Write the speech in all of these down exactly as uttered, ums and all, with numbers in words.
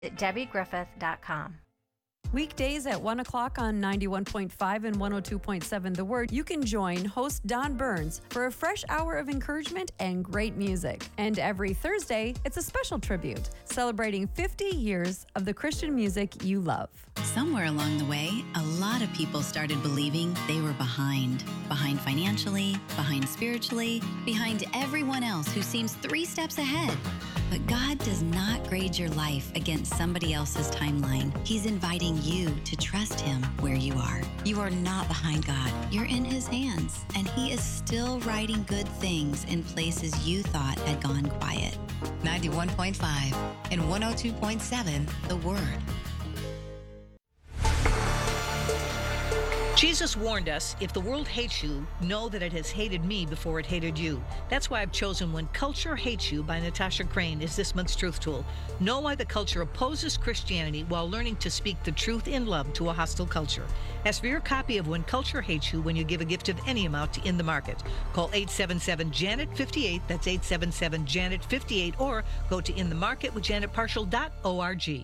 debbie griffith dot com. Weekdays at one o'clock on ninety-one point five and one oh two point seven The Word, you can join host Don Burns for a fresh hour of encouragement and great music. And every Thursday, it's a special tribute celebrating fifty years of the Christian music you love. Somewhere along the way, a lot of people started believing they were behind. Behind financially, behind spiritually, behind everyone else who seems three steps ahead. But God does not grade your life against somebody else's timeline. He's inviting you to trust Him where you are. You are not behind God. You're in His hands, and He is still writing good things in places you thought had gone quiet. ninety-one point five and one oh two point seven The Word. Jesus warned us, if the world hates you, know that it has hated me before it hated you. That's why I've chosen When Culture Hates You by Natasha Crane as this month's Truth Tool. Know why the culture opposes Christianity while learning to speak the truth in love to a hostile culture. Ask for your copy of When Culture Hates You when you give a gift of any amount to In the Market. Call eight seven seven Janet fifty-eight, that's eight seven seven Janet fifty-eight, or go to in the market with janet partial dot org.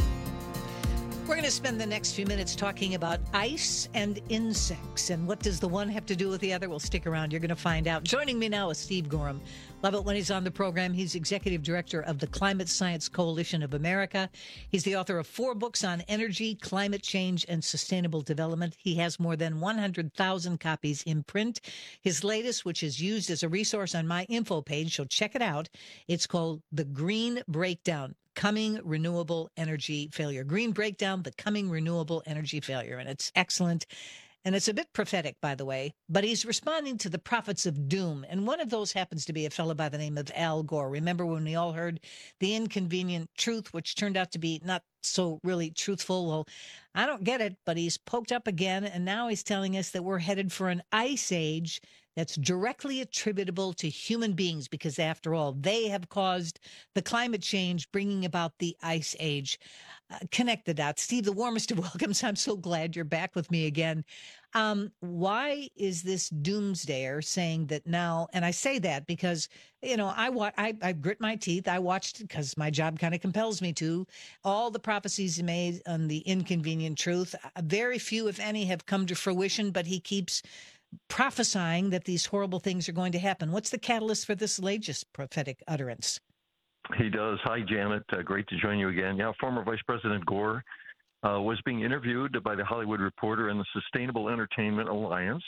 We're going to spend the next few minutes talking about ice and insects. And what does the one have to do with the other? Well, stick around. You're going to find out. Joining me now is Steve Gorham. Love it when he's on the program. He's executive director of the Climate Science Coalition of America. He's the author of four books on energy, climate change, and sustainable development. He has more than one hundred thousand copies in print. His latest, which is used as a resource on my info page, so check it out. It's called The Green Breakdown. Coming Renewable Energy Failure. Green Breakdown, The Coming Renewable Energy Failure. And it's excellent. And it's a bit prophetic, by the way, but he's responding to the prophets of doom. And one of those happens to be a fellow by the name of Al Gore. Remember when we all heard the inconvenient truth, which turned out to be not so really truthful? Well, I don't get it, but he's poked up again. And now he's telling us that we're headed for an ice age that's directly attributable to human beings, because after all, they have caused the climate change, bringing about the ice age. Uh, connect the dots. Steve, the warmest of welcomes. I'm so glad you're back with me again. Um, why is this doomsdayer saying that now? And I say that because, you know, I, wa- I, I grit my teeth. I watched, because my job kind of compels me to, all the prophecies made on the inconvenient truth. Very few, if any, have come to fruition, but he keeps prophesying that these horrible things are going to happen. What's the catalyst for this latest prophetic utterance? He does. Hi, Janet. Uh, great to join you again. Yeah, former Vice President Gore uh, was being interviewed by the Hollywood Reporter and the Sustainable Entertainment Alliance.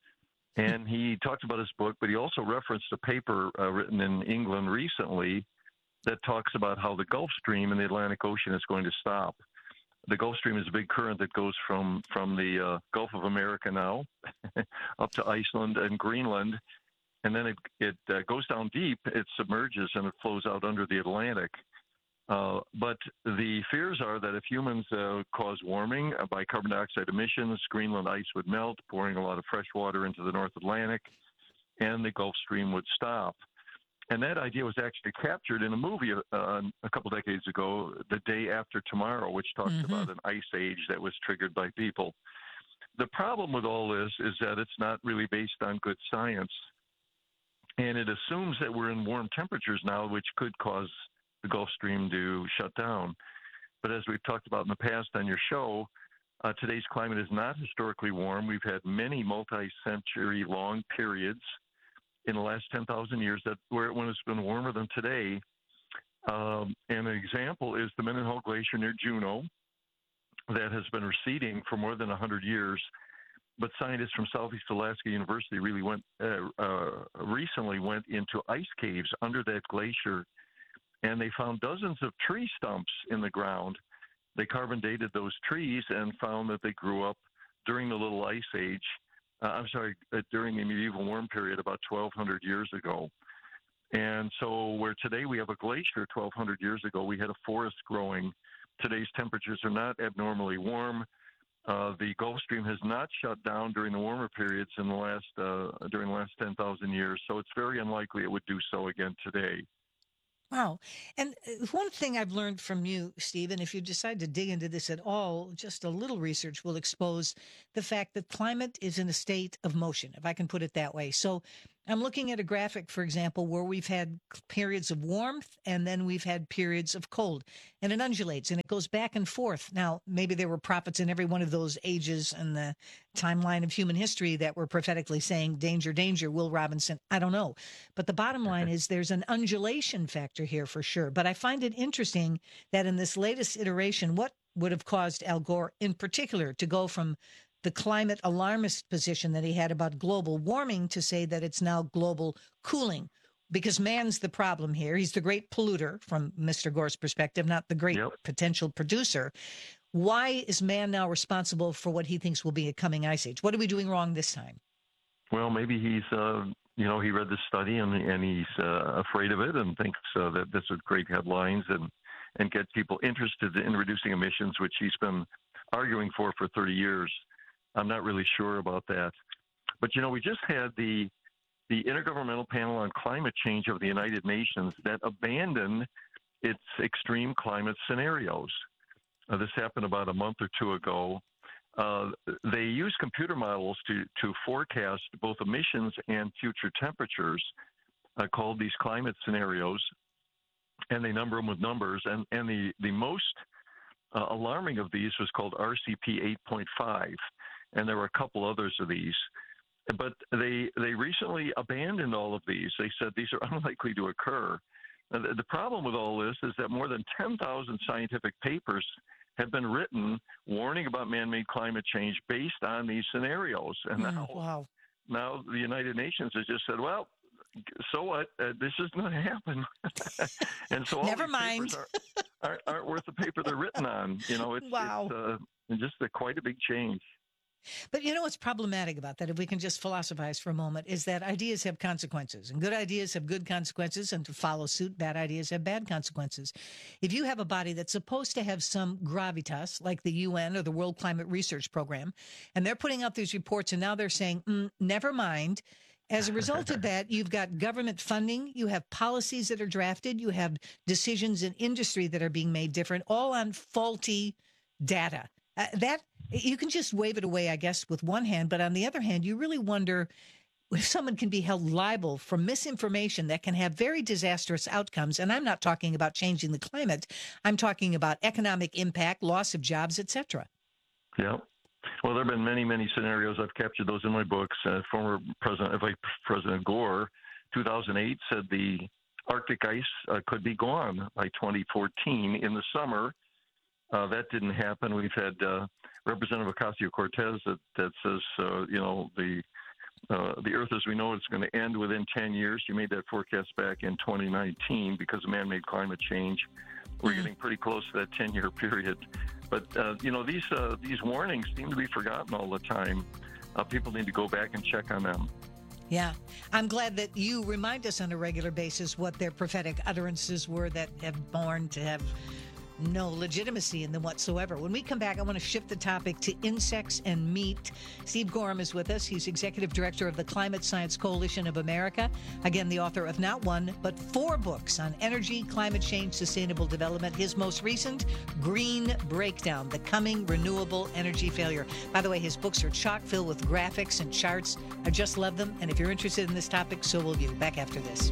And he talked about his book, but he also referenced a paper uh, written in England recently that talks about how the Gulf Stream in the Atlantic Ocean is going to stop. The Gulf Stream is a big current that goes from, from the uh, Gulf of America now up to Iceland and Greenland, and then it, it uh, goes down deep, it submerges, and it flows out under the Atlantic. Uh, but the fears are that if humans uh, cause warming uh, by carbon dioxide emissions, Greenland ice would melt, pouring a lot of fresh water into the North Atlantic, and the Gulf Stream would stop. And that idea was actually captured in a movie uh, a couple decades ago, The Day After Tomorrow, which talks mm-hmm. about an ice age that was triggered by people. The problem with all this is that it's not really based on good science. And it assumes that we're in warm temperatures now, which could cause the Gulf Stream to shut down. But as we've talked about in the past on your show, uh, today's climate is not historically warm. We've had many multi-century long periods in the last ten thousand years that where when it's been warmer than today. Um, and an example is the Mendenhall Glacier near Juneau that has been receding for more than one hundred years. But scientists from Southeast Alaska University really went uh, uh, recently went into ice caves under that glacier, and they found dozens of tree stumps in the ground. They carbon dated those trees and found that they grew up during the Little Ice Age. Uh, I'm sorry, uh, during the medieval warm period about twelve hundred years ago. And so where today we have a glacier twelve hundred years ago, we had a forest growing. Today's temperatures are not abnormally warm. Uh, the Gulf Stream has not shut down during the warmer periods in the last uh, during the last ten thousand years, so it's very unlikely it would do so again today. Wow. And one thing I've learned from you, Steve, and if you decide to dig into this at all, just a little research will expose the fact that climate is in a state of motion, if I can put it that way. So I'm looking at a graphic, for example, where we've had periods of warmth and then we've had periods of cold, and it undulates and it goes back and forth. Now, maybe there were prophets in every one of those ages in the timeline of human history that were prophetically saying, danger, danger, Will Robinson. I don't know. But the bottom line is there's an undulation factor here for sure. But I find it interesting that in this latest iteration, what would have caused Al Gore in particular to go from the climate alarmist position that he had about global warming to say that it's now global cooling, because man's the problem here. He's the great polluter from Mister Gore's perspective, not the great yep. potential producer. Why is man now responsible for what he thinks will be a coming ice age? What are we doing wrong this time? Well, maybe he's, uh, you know, he read the study and, and he's uh, afraid of it and thinks uh, that this would create headlines and, and get people interested in reducing emissions, which he's been arguing for for thirty years. I'm not really sure about that. But, you know, we just had the the Intergovernmental Panel on Climate Change of the United Nations that abandoned its extreme climate scenarios. Uh, this happened about a month or two ago. Uh, they use computer models to, to forecast both emissions and future temperatures, uh, called these climate scenarios, and they number them with numbers. And, and the, the most uh, alarming of these was called R C P eight point five. And there were a couple others of these. But they they recently abandoned all of these. They said these are unlikely to occur. The, the problem with all this is that more than ten thousand scientific papers have been written warning about man-made climate change based on these scenarios. And now, oh, wow. now the United Nations has just said, well, so what? Uh, this is going to happen. And so all Never these mind. papers are, aren't, aren't worth the paper they're written on. You know, it's, wow. it's uh, just a, quite a big change. But you know what's problematic about that, if we can just philosophize for a moment, is that ideas have consequences, and good ideas have good consequences, and to follow suit, bad ideas have bad consequences. If you have a body that's supposed to have some gravitas, like the U N or the World Climate Research Program, and they're putting out these reports, and now they're saying, mm, never mind. As a result of that, you've got government funding, you have policies that are drafted, you have decisions in industry that are being made different, all on faulty data. Uh, that you can just wave it away, I guess, with one hand. But on the other hand, you really wonder if someone can be held liable for misinformation that can have very disastrous outcomes. And I'm not talking about changing the climate. I'm talking about economic impact, loss of jobs, et cetera. Yeah. Well, there have been many, many scenarios. I've captured those in my books. Uh, former President, Vice President Gore, two thousand eight, said the Arctic ice uh, could be gone by twenty fourteen in the summer. Uh, that didn't happen. We've had uh, Representative Ocasio-Cortez that, that says, uh, you know, the uh, the Earth as we know it's going to end within ten years. She made that forecast back in twenty nineteen because of man-made climate change. We're mm-hmm. getting pretty close to that ten-year period. But, uh, you know, these uh, these warnings seem to be forgotten all the time. Uh, people need to go back and check on them. Yeah. I'm glad that you remind us on a regular basis what their prophetic utterances were that have borne to have no legitimacy in them whatsoever. When we come back, I want to shift the topic to insects and meat. Steve Gorham is with us. He's Executive Director of the Climate Science Coalition of America. Again, the author of not one, but four books on energy, climate change, sustainable development. His most recent, Green Breakdown, The Coming Renewable Energy Failure. By the way, his books are chock filled with graphics and charts. I just love them. And if you're interested in this topic, so will you. Back after this.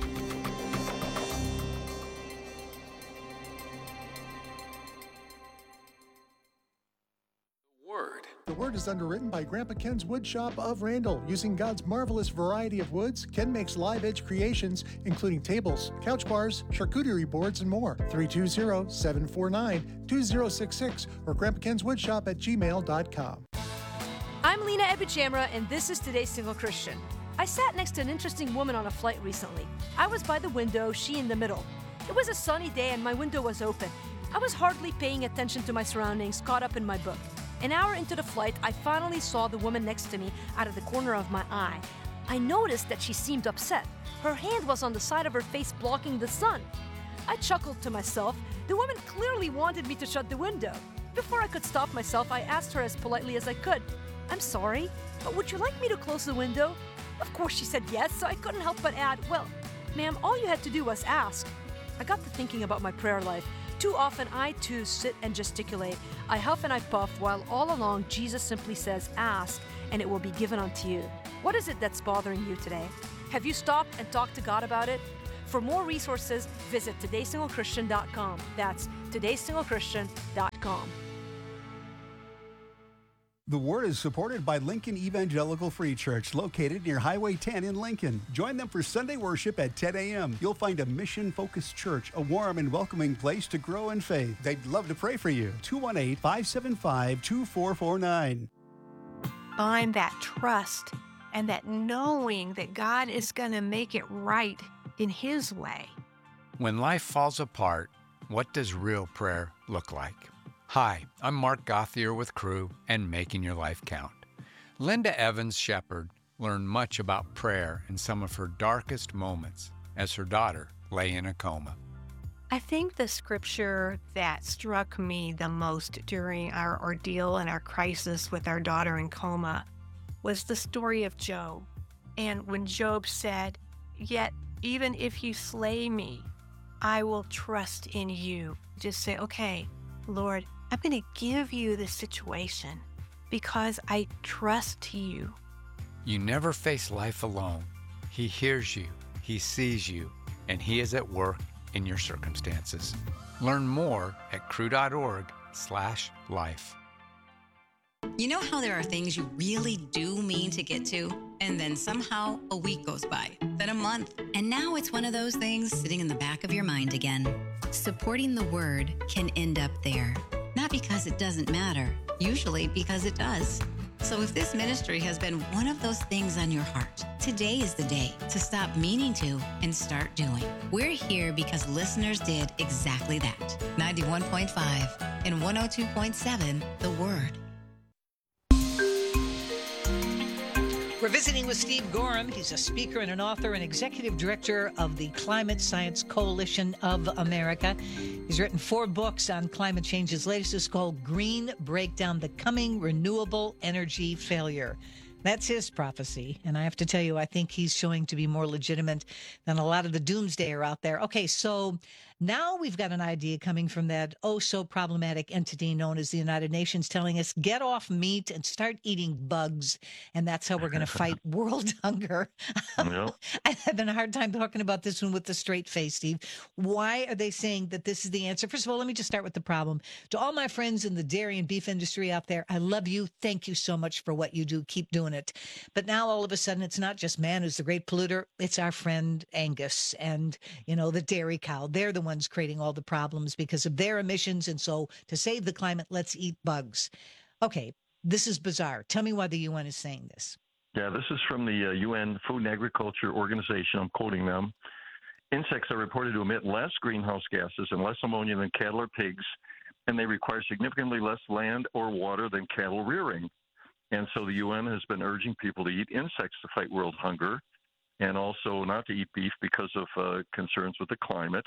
The Word is underwritten by Grandpa Ken's Woodshop of Randall. Using God's marvelous variety of woods, Ken makes live edge creations, including tables, couch bars, charcuterie boards, and more. three two zero, seven four nine, two zero six six or grandpa kens woodshop at gmail dot com. I'm Lena Ebichamra, and this is Today's Single Christian. I sat next to an interesting woman on a flight recently. I was by the window, she in the middle. It was a sunny day, and my window was open. I was hardly paying attention to my surroundings, caught up in my book. An hour into the flight, I finally saw the woman next to me out of the corner of my eye. I noticed that she seemed upset. Her hand was on the side of her face blocking the sun. I chuckled to myself. The woman clearly wanted me to shut the window. Before I could stop myself, I asked her as politely as I could, "I'm sorry, but would you like me to close the window?" Of course she said yes, so I couldn't help but add, "Well, ma'am, all you had to do was ask." I got to thinking about my prayer life. Too often, I too sit and gesticulate. I huff and I puff, while all along, Jesus simply says, "Ask, and it will be given unto you." What is it that's bothering you today? Have you stopped and talked to God about it? For more resources, visit today single christian dot com. That's today single christian dot com. The Word is supported by Lincoln Evangelical Free Church, located near Highway ten in Lincoln. Join them for Sunday worship at ten a.m. You'll find a mission-focused church, a warm and welcoming place to grow in faith. They'd love to pray for you. two one eight, five seven five, two four four nine. Find that trust and that knowing that God is going to make it right in His way. When life falls apart, what does real prayer look like? Hi, I'm Mark Gothier with Crew and Making Your Life Count. Linda Evans Shepherd learned much about prayer in some of her darkest moments as her daughter lay in a coma. I think the scripture that struck me the most during our ordeal and our crisis with our daughter in coma was the story of Job. And when Job said, "Yet even if you slay me, I will trust in you." Just say, okay, Lord, I'm going to give you the situation because I trust you. You never face life alone. He hears you, He sees you, and He is at work in your circumstances. Learn more at crew.org slash life. You know how there are things you really do mean to get to, and then somehow a week goes by, then a month, and now it's one of those things sitting in the back of your mind again. Supporting the Word can end up there. Not because it doesn't matter, usually because it does. So if this ministry has been one of those things on your heart, today is the day to stop meaning to and start doing. We're here because listeners did exactly that. ninety-one point five and one oh two point seven, The Word. We're visiting with Steve Gorham. He's a speaker and an author and executive director of the Climate Science Coalition of America. He's written four books on climate change. His latest is called Green Breakdown, The Coming Renewable Energy Failure. That's his prophecy. And I have to tell you, I think he's showing to be more legitimate than a lot of the doomsdayer out there. Okay, so now we've got an idea coming from that oh so problematic entity known as the United Nations telling us get off meat and start eating bugs. And that's how we're going to fight world hunger. Yep. I'm having a hard time talking about this one with a straight face, Steve. Why are they saying that this is the answer? First of all, let me just start with the problem. To all my friends in the dairy and beef industry out there, I love you. Thank you so much for what you do. Keep doing it. But now all of a sudden, it's not just man who's the great polluter. It's our friend Angus and, you know, the dairy cow. They're the ones creating all the problems because of their emissions. And so to save the climate, let's eat bugs. Okay, this is bizarre. Tell me why the U N is saying this. Yeah, this is from the uh, U N Food and Agriculture Organization. I'm quoting them. Insects are reported to emit less greenhouse gases and less ammonia than cattle or pigs, and they require significantly less land or water than cattle rearing. And so the U N has been urging people to eat insects to fight world hunger and also not to eat beef because of uh, concerns with the climate.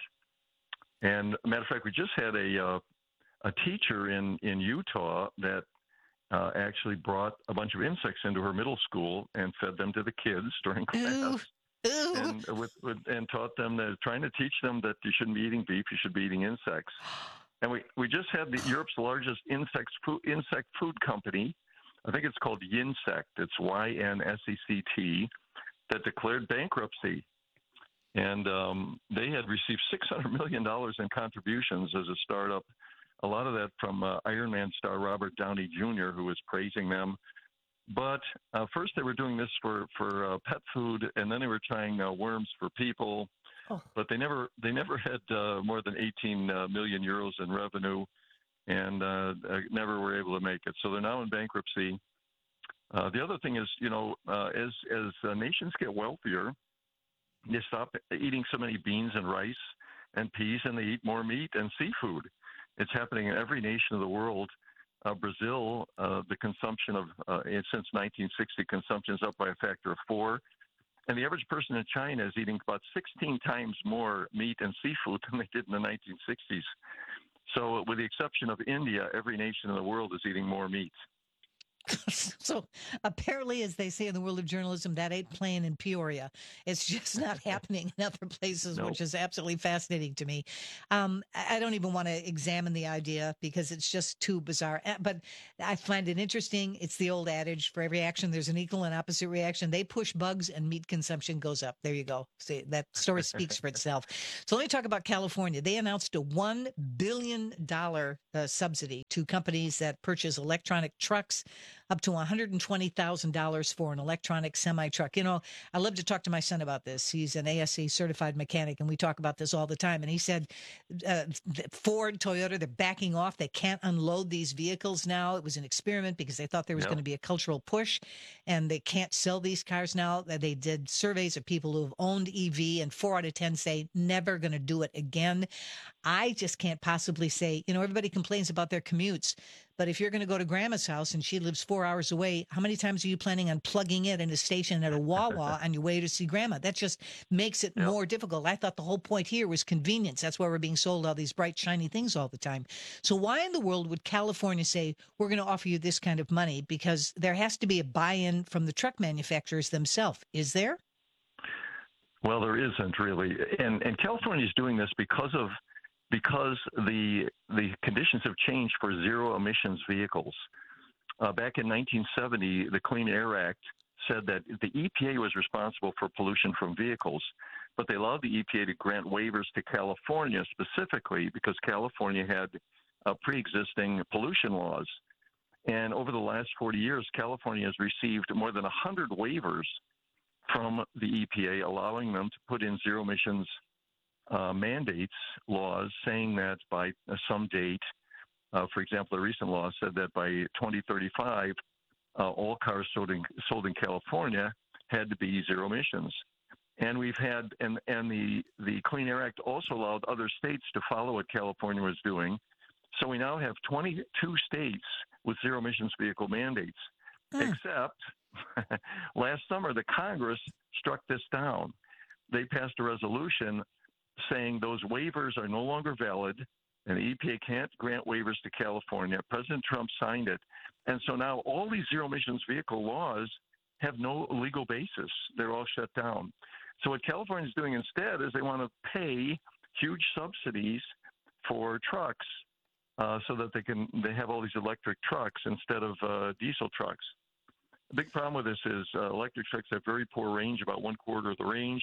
And matter of fact, we just had a uh, a teacher in, in Utah that uh, actually brought a bunch of insects into her middle school and fed them to the kids during class. Ooh. Ooh. And, with, with, and taught them, that, trying to teach them that you shouldn't be eating beef, you should be eating insects. And we, we just had the Europe's largest insect food, insect food company, I think it's called Yinsect, it's Y N S E C T, that declared bankruptcy. And um, they had received six hundred million dollars in contributions as a startup, a lot of that from uh, Iron Man star Robert Downey Junior, who was praising them. But uh, first they were doing this for, for uh, pet food, and then they were trying uh, worms for people. Oh. But they never they never had uh, more than eighteen uh, million euros in revenue, and uh, never were able to make it. So they're now in bankruptcy. Uh, the other thing is, you know, uh, as as uh, nations get wealthier, they stop eating so many beans and rice and peas, and they eat more meat and seafood. It's happening in every nation of the world. Uh, Brazil, uh, the consumption of, uh, since nineteen sixty, consumption is up by a factor of four. And the average person in China is eating about sixteen times more meat and seafood than they did in the nineteen sixties. So with the exception of India, every nation in the world is eating more meat. So apparently, as they say in the world of journalism, that ain't playing in Peoria. It's just not happening in other places, Nope. which is absolutely fascinating to me. Um, I I don't even want to examine the idea because it's just too bizarre. Uh, But I find it interesting. It's the old adage, for every action, there's an equal and opposite reaction. They push bugs and meat consumption goes up. There you go. See, that story speaks for itself. So let me talk about California. They announced a one billion dollars uh, subsidy to companies that purchase electronic trucks, up to one hundred twenty thousand dollars for an electronic semi-truck. You know, I love to talk to my son about this. He's an A S E certified mechanic, and we talk about this all the time. And he said uh, Ford, Toyota, they're backing off. They can't unload these vehicles now. It was an experiment because they thought there was Yep. going to be a cultural push, and they can't sell these cars now. They did surveys of people who have owned E V, and four out of ten say never going to do it again. I just can't possibly say, you know, everybody complains about their commutes. But if you're going to go to grandma's house and she lives four hours away, how many times are you planning on plugging it in a station at a Wawa on your way to see grandma? That just makes it Yep. more difficult. I thought the whole point here was convenience. That's why we're being sold all these bright, shiny things all the time. So why in the world would California say, we're going to offer you this kind of money? Because there has to be a buy-in from the truck manufacturers themselves. Is there? Well, there isn't really, and and California is doing this because of because the the conditions have changed for zero emissions vehicles. Uh, back in nineteen seventy, the Clean Air Act said that the E P A was responsible for pollution from vehicles, but they allowed the E P A to grant waivers to California specifically because California had uh, pre-existing pollution laws. And over the last forty years, California has received more than one hundred waivers from the E P A, allowing them to put in zero emissions uh, mandates laws, saying that by uh, some date, uh, for example, a recent law said that by twenty thirty-five, uh, all cars sold in, sold in California had to be zero emissions. And we've had, and, and the, the Clean Air Act also allowed other states to follow what California was doing. So we now have twenty-two states with zero emissions vehicle mandates, Mm. except last summer the Congress struck this down. They passed a resolution saying those waivers are no longer valid and the E P A can't grant waivers to California. President Trump signed it. And so now all these zero emissions vehicle laws have no legal basis. They're all shut down. So what California is doing instead is they want to pay huge subsidies for trucks uh, so that they can they have all these electric trucks instead of uh, diesel trucks. The big problem with this is uh, electric trucks have very poor range, about one quarter of the range.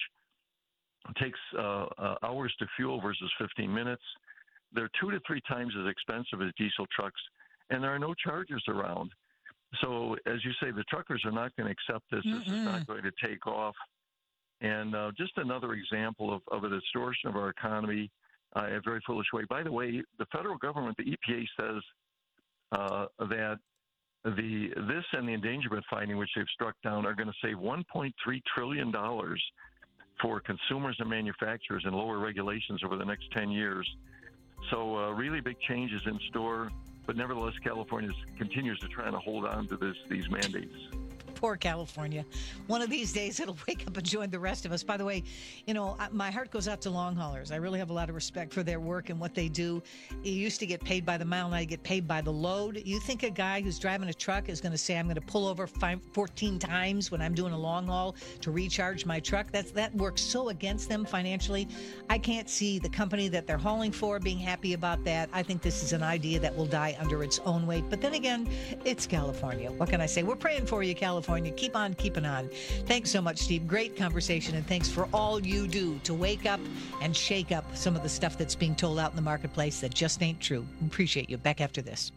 It takes uh, uh, hours to fuel versus fifteen minutes. They're two to three times as expensive as diesel trucks, and there are no chargers around. So, as you say, the truckers are not going to accept this. Mm-mm. This is not going to take off. And uh, just another example of, of a distortion of our economy uh, in a very foolish way. By the way, the federal government, the E P A, says uh, that the this and the endangerment finding, which they've struck down, are going to save one point three trillion dollars for consumers and manufacturers and lower regulations over the next ten years. So uh, really big changes in store, but nevertheless, California continues to try to hold on to this these mandates. Poor California. One of these days, it'll wake up and join the rest of us. By the way, you know, I- my heart goes out to long haulers. I really have a lot of respect for their work and what they do. You used to get paid by the mile, now you get paid by the load. You think a guy who's driving a truck is going to say, I'm going to pull over five, fourteen times when I'm doing a long haul to recharge my truck? That's That works so against them financially. I can't see the company that they're hauling for being happy about that. I think this is an idea that will die under its own weight. But then again, it's California. What can I say? We're praying for you, California. Keep on keeping on. Thanks so much, Steve. Great conversation, and thanks for all you do to wake up and shake up some of the stuff that's being told out in the marketplace that just ain't true. Appreciate you. Back after this.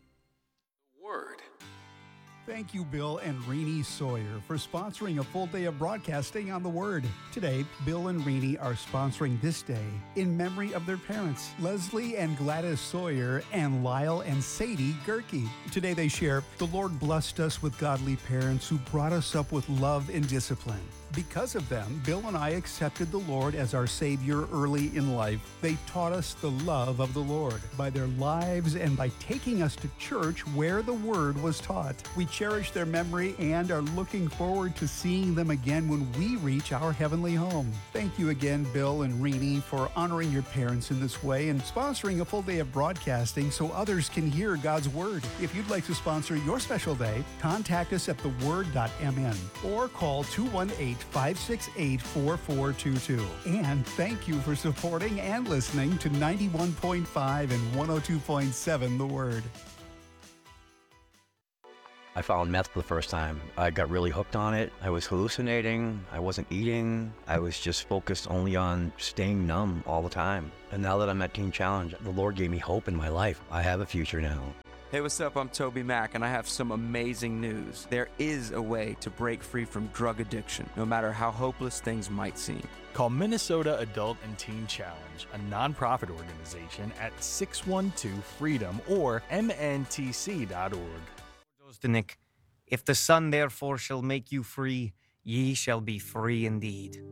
Thank you, Bill and Renee Sawyer, for sponsoring a full day of broadcasting on The Word. Today, Bill and Renee are sponsoring this day in memory of their parents, Leslie and Gladys Sawyer and Lyle and Sadie Gerke. Today they share, the Lord blessed us with godly parents who brought us up with love and discipline. Because of them, Bill and I accepted the Lord as our Savior early in life. They taught us the love of the Lord by their lives and by taking us to church where the Word was taught. We cherish their memory and are looking forward to seeing them again when we reach our heavenly home. Thank you again, Bill and Renee, for honoring your parents in this way and sponsoring a full day of broadcasting so others can hear God's Word. If you'd like to sponsor your special day, contact us at the word dot m n or call two one eight, five six eight, four four two two. And thank you for supporting and listening to ninety-one point five and one oh two point seven The Word. I found meth for the first time. I got really hooked on it. I was hallucinating. I wasn't eating. I was just focused only on staying numb all the time. And now that I'm at Teen Challenge, the Lord gave me hope in my life. I have a future now. Hey, what's up? I'm Toby Mack, and I have some amazing news. There is a way to break free from drug addiction, no matter how hopeless things might seem. Call Minnesota Adult and Teen Challenge, a nonprofit organization, at six one two freedom or m n t c dot org. Nick, if the Son therefore shall make you free, ye shall be free indeed.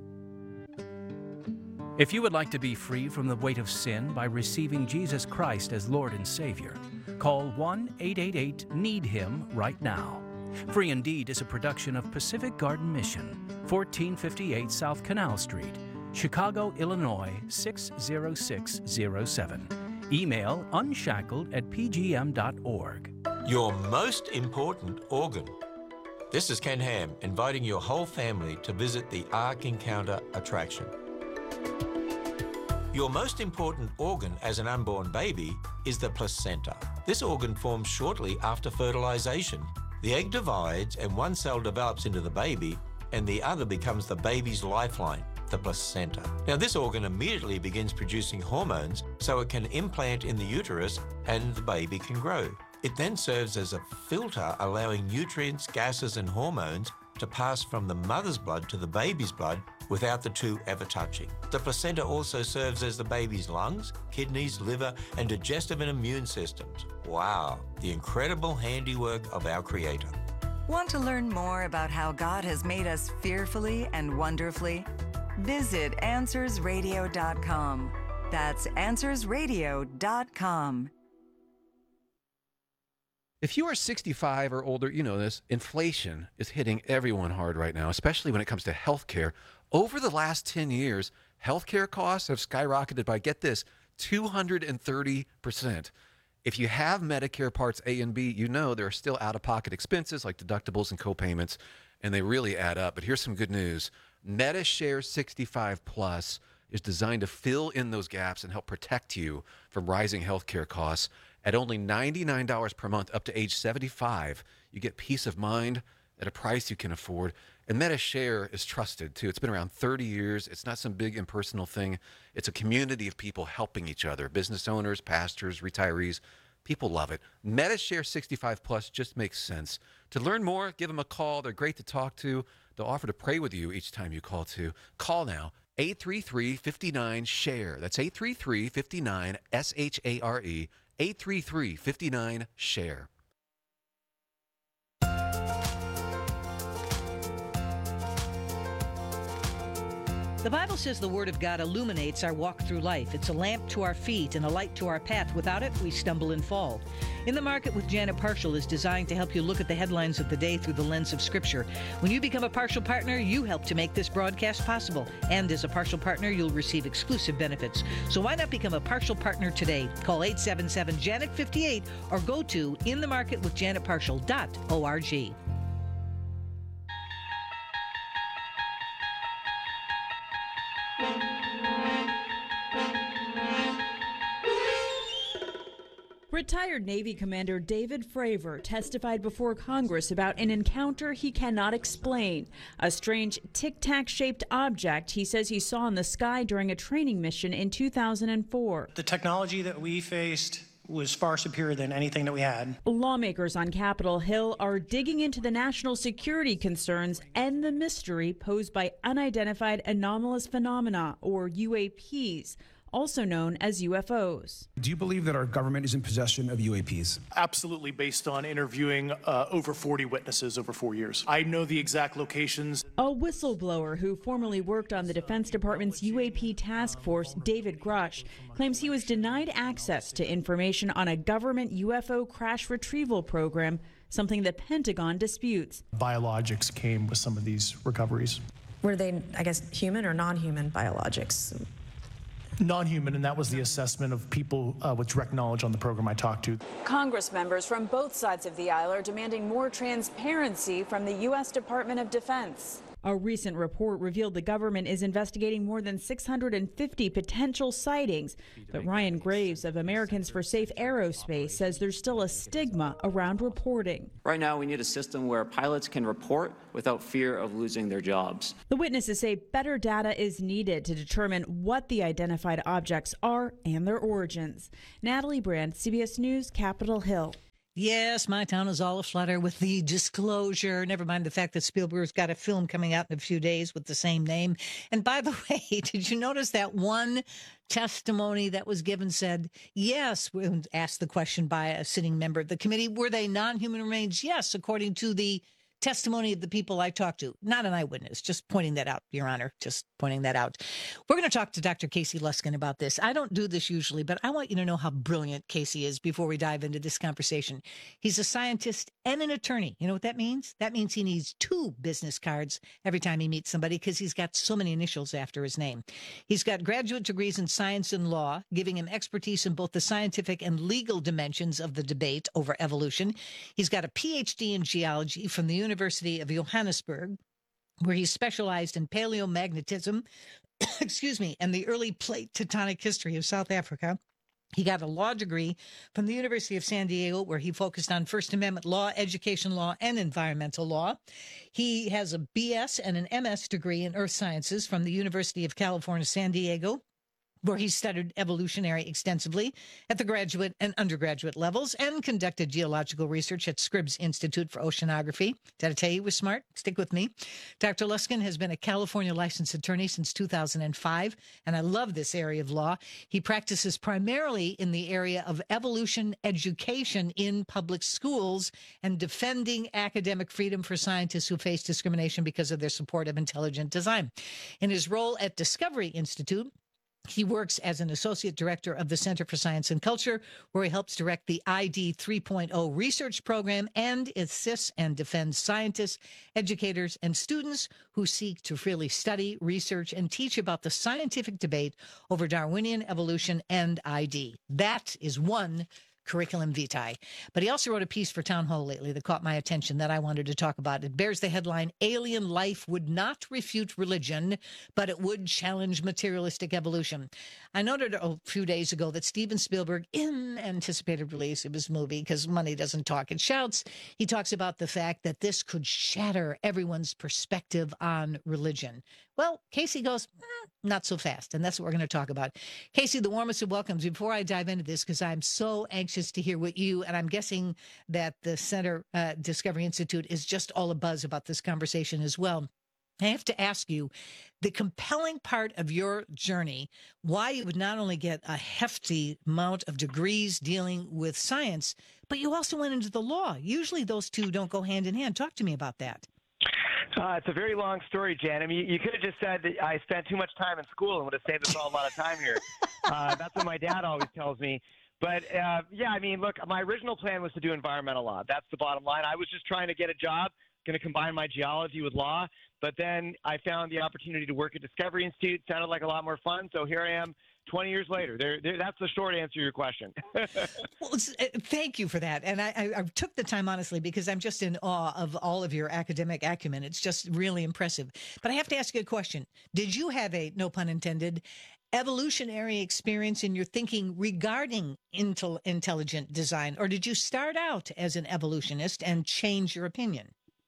If you would like to be free from the weight of sin by receiving Jesus Christ as Lord and Savior, call one eight eight eight, need him right now. Free Indeed is a production of Pacific Garden Mission, fourteen fifty-eight South Canal Street, Chicago, Illinois six zero six zero seven. Email unshackled at p g m dot org. Your most important organ. This is Ken Ham, inviting your whole family to visit the Ark Encounter attraction. Your most important organ as an unborn baby is the placenta. This organ forms shortly after fertilization. The egg divides and one cell develops into the baby and the other becomes the baby's lifeline, the placenta. Now, this organ immediately begins producing hormones so it can implant in the uterus and the baby can grow. It then serves as a filter, allowing nutrients, gases, and hormones to pass from the mother's blood to the baby's blood without the two ever touching. The placenta also serves as the baby's lungs, kidneys, liver, and digestive and immune systems. Wow, the incredible handiwork of our Creator. Want to learn more about how God has made us fearfully and wonderfully? Visit answers radio dot com. That's answers radio dot com. If you are sixty-five or older, you know this, inflation is hitting everyone hard right now, especially when it comes to health care. Over the last ten years, healthcare costs have skyrocketed by, get this, two hundred thirty percent. If you have Medicare Parts A and B, you know there are still out-of-pocket expenses like deductibles and co-payments, and they really add up. But here's some good news. MediShare sixty-five Plus is designed to fill in those gaps and help protect you from rising healthcare costs. At only ninety-nine dollars per month up to age seventy-five, you get peace of mind at a price you can afford. And MediShare is trusted, too. It's been around thirty years. It's not some big impersonal thing. It's a community of people helping each other, business owners, pastors, retirees. People love it. MediShare sixty-five Plus just makes sense. To learn more, give them a call. They're great to talk to. They'll offer to pray with you each time you call, too. Call now. eight three three, five nine, S H A R E. That's eight three three, five nine, S H A R E. eight three three, five nine, S H A R E. The Bible says the Word of God illuminates our walk through life. It's a lamp to our feet and a light to our path. Without it, we stumble and fall. In the Market with Janet Partial is designed to help you look at the headlines of the day through the lens of Scripture. When you become a partial partner, you help to make this broadcast possible. And as a partial partner, you'll receive exclusive benefits. So why not become a partial partner today? Call eight seven seven, Janet fifty-eight or go to in the market with janet partial dot org. Retired Navy Commander David Fravor testified before Congress about an encounter he cannot explain. A strange tic-tac-shaped object he says he saw in the sky during a training mission in two thousand four. The technology that we faced was far superior than anything that we had. Lawmakers on Capitol Hill are digging into the national security concerns and the mystery posed by unidentified anomalous phenomena, or U A Ps. also known as U F Os. Do you believe that our government is in possession of U A Ps? Absolutely, based on interviewing uh, over forty witnesses over four years. I know the exact locations. A whistleblower who formerly worked on the Defense Department's U A P task force, David Grush, claims he was denied access to information on a government U F O crash retrieval program, something the Pentagon disputes. Biologics came with some of these recoveries. Were they, I guess, human or non-human biologics? Non-human, and that was the assessment of people uh, with direct knowledge on the program I talked to. Congress members from both sides of the aisle are demanding more transparency from the U S Department of Defense. A recent report revealed the government is investigating more than six hundred fifty potential sightings. But Ryan Graves of Americans for Safe Aerospace says there's still a stigma around reporting. Right now, we need a system where pilots can report without fear of losing their jobs. The witnesses say better data is needed to determine what the identified objects are and their origins. Natalie Brand, C B S News, Capitol Hill. Yes, my town is all aflutter with the disclosure. Never mind the fact that Spielberg's got a film coming out in a few days with the same name. And by the way, did you notice that one testimony that was given said, yes, when asked the question by a sitting member of the committee, were they non-human remains? Yes, according to the testimony of the people I talked to. Not an eyewitness, just pointing that out, Your Honor, just pointing that out. We're going to talk to Doctor Casey Luskin about this. I don't do this usually, but I want you to know how brilliant Casey is before we dive into this conversation. He's a scientist and an attorney. You know what that means? That means he needs two business cards every time he meets somebody because he's got so many initials after his name. He's got graduate degrees in science and law, giving him expertise in both the scientific and legal dimensions of the debate over evolution. He's got a P H D in geology from the University of Johannesburg, where he specialized in paleomagnetism, excuse me, and the early plate tectonic history of South Africa. He got a law degree from the University of San Diego, where he focused on First Amendment law, education law, and environmental law. He has a B S and an M S degree in earth sciences from the University of California, San Diego, where he studied evolutionary extensively at the graduate and undergraduate levels and conducted geological research at Scripps Institute for Oceanography. Did I tell you he was smart? Stick with me. Doctor Luskin has been a California licensed attorney since two thousand five, and I love this area of law. He practices primarily in the area of evolution education in public schools and defending academic freedom for scientists who face discrimination because of their support of intelligent design. In his role at Discovery Institute, he works as an associate director of the Center for Science and Culture, where he helps direct the I D three point oh research program and assists and defends scientists, educators, and students who seek to freely study, research, and teach about the scientific debate over Darwinian evolution and I D. That is one curriculum vitae. But he also wrote a piece for Town Hall lately that caught my attention that I wanted to talk about. It bears the headline, Alien Life Would Not Refute Religion, but It Would Challenge Materialistic Evolution. I noted a few days ago that Steven Spielberg, in anticipated release of his movie, because money doesn't talk, it shouts, he talks about the fact that this could shatter everyone's perspective on religion. Well, Casey goes, mm, not so fast, and that's what we're going to talk about. Casey, the warmest of welcomes. Before I dive into this, because I'm so anxious to hear what you, and I'm guessing that the Center uh, Discovery Institute is just all abuzz about this conversation as well. I have to ask you, the compelling part of your journey, why you would not only get a hefty amount of degrees dealing with science, but you also went into the law. Usually those two don't go hand in hand. Talk to me about that. Uh, it's a very long story, Jan. I mean, you could have just said that I spent too much time in school and would have saved us all a lot of time here. Uh, that's what my dad always tells me. But, uh, yeah, I mean, look, my original plan was to do environmental law. That's the bottom line. I was just trying to get a job, going to combine my geology with law. But then I found the opportunity to work at Discovery Institute. Sounded like a lot more fun. So here I am twenty years later. There, there, that's the short answer to your question. Well, it's, uh, thank you for that. And I, I, I took the time, honestly, because I'm just in awe of all of your academic acumen. It's just really impressive. But I have to ask you a question. Did you have a, no pun intended, evolutionary experience in your thinking regarding intel, intelligent design? Or did you start out as an evolutionist and change your opinion?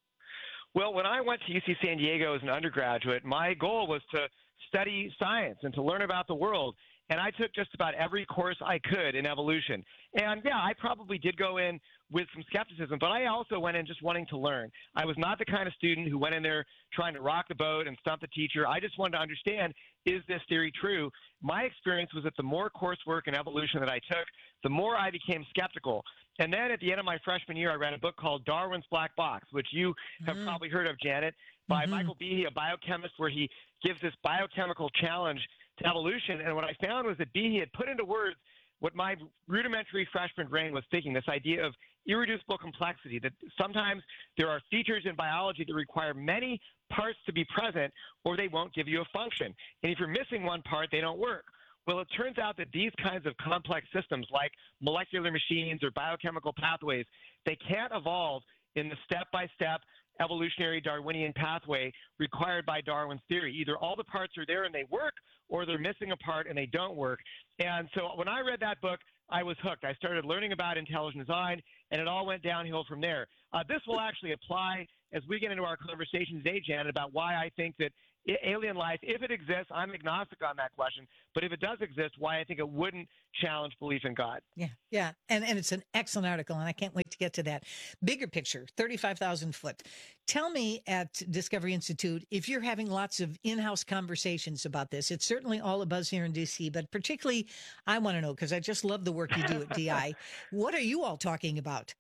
Well, when I went to U C San Diego as an undergraduate, my goal was to study science and to learn about the world. and I took just about every course I could in evolution. And yeah, I probably did go in with some skepticism, but I also went in just wanting to learn. I was not the kind of student who went in there trying to rock the boat and stump the teacher. I just wanted to understand, is this theory true? My experience was that the more coursework in evolution that I took, the more I became skeptical. And then at the end of my freshman year, I read a book called Darwin's Black Box, which you have mm. probably heard of, Janet, by mm-hmm. Michael Behe, a biochemist, where he gives this biochemical challenge to evolution. And what I found was that Behe had put into words what my rudimentary freshman brain was thinking, this idea of irreducible complexity, that sometimes there are features in biology that require many parts to be present or they won't give you a function. And if you're missing one part, they don't work. Well, it turns out that these kinds of complex systems like molecular machines or biochemical pathways, they can't evolve in the step-by-step evolutionary Darwinian pathway required by Darwin's theory. Either all the parts are there and they work, or they're missing a part and they don't work. And so when I read that book, I was hooked. I started learning about intelligent design, and it all went downhill from there. Uh, this will actually apply as we get into our conversation today, Janet, about why I think that alien life, if it exists, I'm agnostic on that question, but if it does exist, why I think it wouldn't challenge belief in God. Yeah, yeah, and, and it's an excellent article, and I can't wait to get to that. Bigger picture, thirty-five thousand foot. Tell me at Discovery Institute, if you're having lots of in-house conversations about this, it's certainly all a buzz here in D C, but particularly I want to know, because I just love the work you do at D I, what are you all talking about?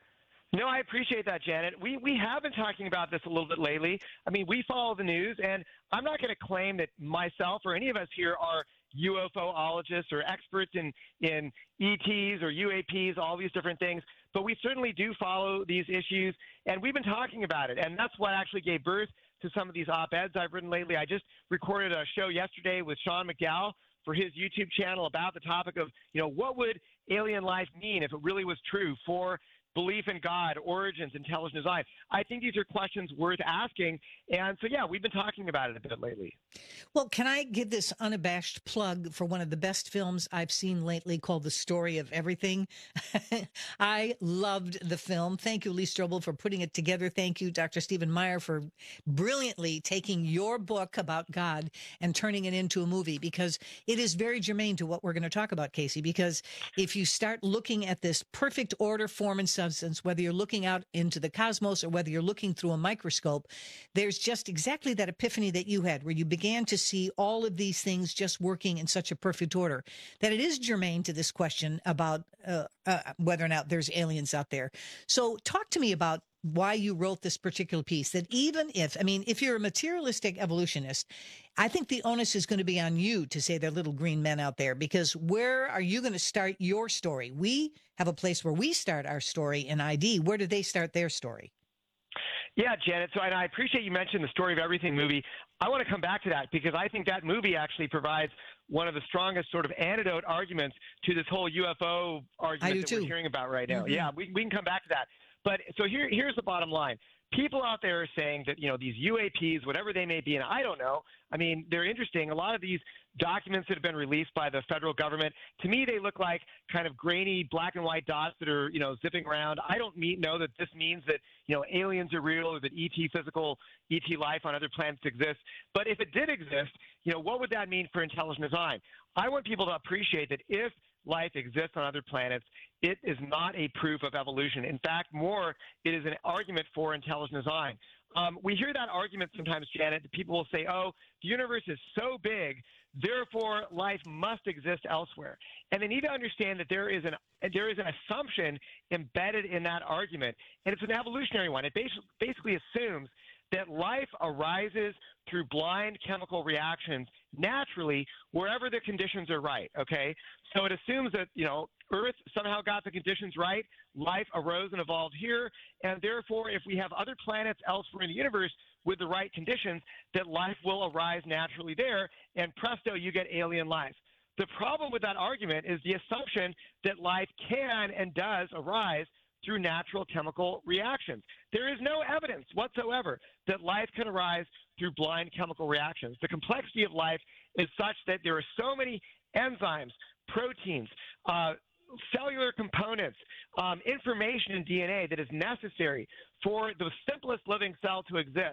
No, I appreciate that, Janet. We we have been talking about this a little bit lately. I mean, we follow the news, and I'm not going to claim that myself or any of us here are UFOologists or experts in, in E Ts or U A Ps, all these different things, but we certainly do follow these issues, and we've been talking about it, and that's what actually gave birth to some of these op-eds I've written lately. I just recorded a show yesterday with Sean McDowell for his YouTube channel about the topic of, you know, what would alien life mean if it really was true for belief in God, origins, intelligent design. I think these are questions worth asking. And so, yeah, we've been talking about it a bit lately. Well, can I give this unabashed plug for one of the best films I've seen lately called The Story of Everything? I loved the film. Thank you, Lee Strobel, for putting it together. Thank you, Doctor Stephen Meyer, for brilliantly taking your book about God and turning it into a movie, because it is very germane to what we're going to talk about, Casey, because if you start looking at this perfect order, form, and substance, whether you're looking out into the cosmos or whether you're looking through a microscope, there's just exactly that epiphany that you had, where you began to see all of these things just working in such a perfect order, that it is germane to this question about uh, uh, whether or not there's aliens out there. So talk to me about why you wrote this particular piece, that even if, I mean, if you're a materialistic evolutionist, I think the onus is going to be on you to say there are little green men out there, because where are you going to start your story? We have a place where we start our story in I D. Where do they start their story? Yeah, Janet. So, and I appreciate you mentioned the Story of Everything movie. I want to come back to that because I think that movie actually provides one of the strongest sort of antidote arguments to this whole U F O argument that too. we're hearing about right now. Mm-hmm. Yeah, we, we can come back to that. But so here, here's the bottom line. People out there are saying that, you know, these U A Ps, whatever they may be, and I don't know, I mean, they're interesting. A lot of these documents that have been released by the federal government, to me, they look like kind of grainy black and white dots that are, you know, zipping around. I don't mean, know that this means that, you know, aliens are real or that E T physical, E T life on other planets exists. But if it did exist, you know, what would that mean for intelligent design? I want people to appreciate that if life exists on other planets, it is not a proof of evolution. In fact, more, it is an argument for intelligent design. Um, we hear that argument sometimes, Janet. People will say, oh, the universe is so big, therefore life must exist elsewhere. And they need to understand that there is an there is an assumption embedded in that argument, and it's an evolutionary one. It basically, basically assumes that life arises through blind chemical reactions naturally wherever the conditions are right, okay? So it assumes that, you know, Earth somehow got the conditions right, life arose and evolved here, and therefore if we have other planets elsewhere in the universe with the right conditions, that life will arise naturally there, and presto, you get alien life. The problem with that argument is the assumption that life can and does arise through natural chemical reactions. There is no evidence whatsoever that life can arise through blind chemical reactions. The complexity of life is such that there are so many enzymes, proteins, uh, cellular components, um, information in D N A that is necessary for the simplest living cell to exist.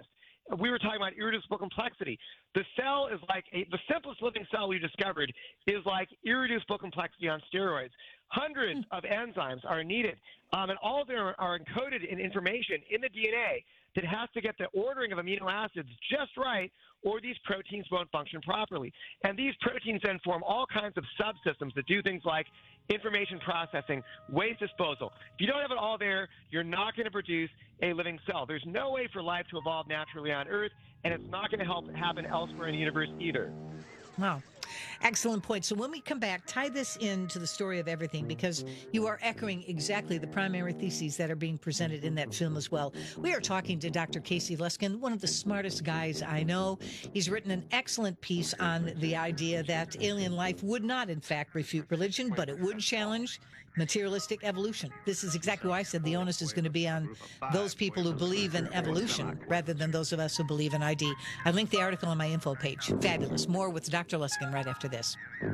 we were talking about irreducible complexity. The cell is like a, the simplest living cell we discovered is like irreducible complexity on steroids. Hundreds of enzymes are needed, um, and all of them are, are encoded in information in the D N A that has to get the ordering of amino acids just right, or these proteins won't function properly. And these proteins then form all kinds of subsystems that do things like information processing, waste disposal. If you don't have it all there, you're not going to produce a living cell. There's no way for life to evolve naturally on Earth, and it's not going to help happen elsewhere in the universe either. Wow. Excellent point. So when we come back, tie this into the story of everything, because you are echoing exactly the primary theses that are being presented in that film as well. We are talking to Doctor Casey Luskin, one of the smartest guys I know. He's written an excellent piece on the idea that alien life would not, in fact, refute religion, but it would challenge materialistic evolution. This is exactly why I said the onus is going to be on those people who believe in evolution rather than those of us who believe in I D. I linked the article on my info page. Fabulous. More with Doctor Luskin right after this.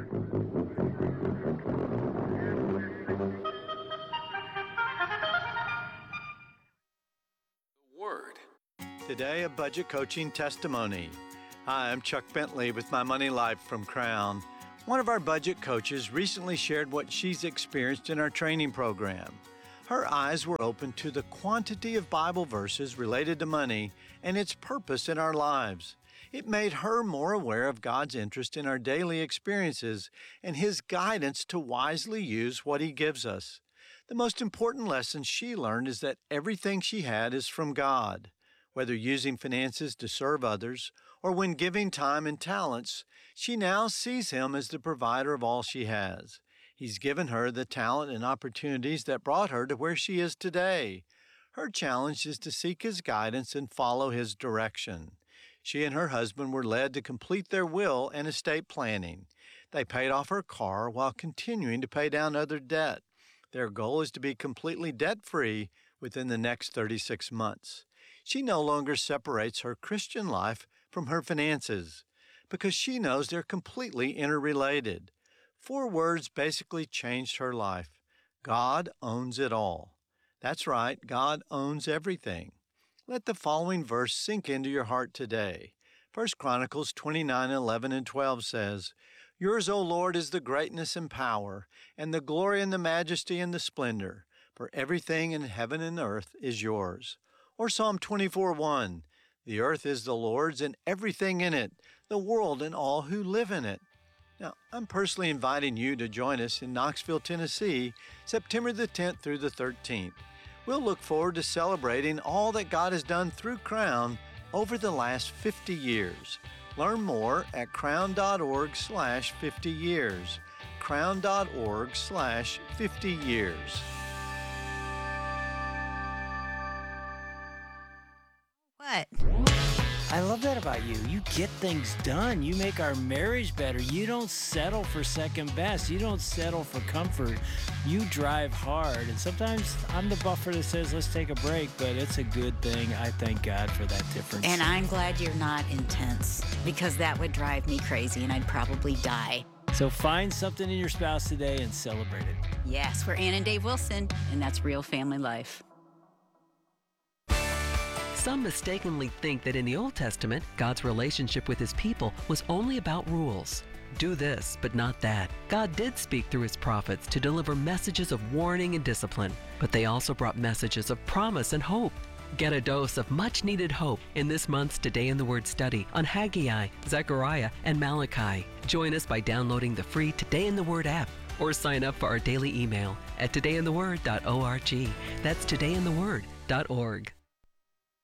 Word. Today, a budget coaching testimony. Hi, I'm Chuck Bentley with My Money Life from Crown. One of our budget coaches recently shared what she's experienced in our training program. Her eyes were open to the quantity of Bible verses related to money and its purpose in our lives. It made her more aware of God's interest in our daily experiences and His guidance to wisely use what He gives us. The most important lesson she learned is that everything she had is from God. Whether using finances to serve others or when giving time and talents, she now sees Him as the provider of all she has. He's given her the talent and opportunities that brought her to where she is today. Her challenge is to seek His guidance and follow His direction. She and her husband were led to complete their will and estate planning. They paid off her car while continuing to pay down other debt. Their goal is to be completely debt-free within the next thirty-six months. She no longer separates her Christian life from her finances because she knows they're completely interrelated. Four words basically changed her life. God owns it all. That's right, God owns everything. Let the following verse sink into your heart today. First Chronicles twenty-nine, eleven and twelve says, Yours, O Lord, is the greatness and power, and the glory and the majesty and the splendor, for everything in heaven and earth is yours. Or Psalm twenty-four, one, The earth is the Lord's and everything in it, the world and all who live in it. Now, I'm personally inviting you to join us in Knoxville, Tennessee, September the tenth through the thirteenth. We'll look forward to celebrating all that God has done through Crown over the last fifty years. Learn more at crown.org slash 50 years. crown.org slash 50 years. What? I love that about you. You get things done. You make our marriage better. You don't settle for second best. You don't settle for comfort. You drive hard. And sometimes I'm the buffer that says, let's take a break, but it's a good thing. I thank God for that difference. And I'm glad you're not intense, because that would drive me crazy and I'd probably die. So find something in your spouse today and celebrate it. Yes, we're Ann and Dave Wilson, and that's real family life. Some mistakenly think that in the Old Testament, God's relationship with His people was only about rules. Do this, but not that. God did speak through His prophets to deliver messages of warning and discipline, but they also brought messages of promise and hope. Get a dose of much-needed hope in this month's Today in the Word study on Haggai, Zechariah, and Malachi. Join us by downloading the free Today in the Word app or sign up for our daily email at today in the word dot org. That's today in the word dot org.